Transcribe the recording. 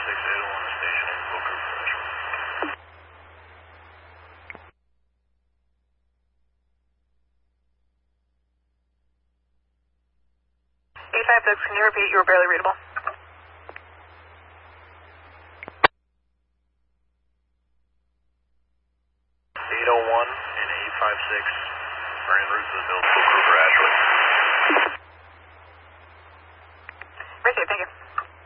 801 is stationary, full crew flash. 856, can you repeat? You were barely readable. 801 and 856 are en route to the building. Full crew for Ashley.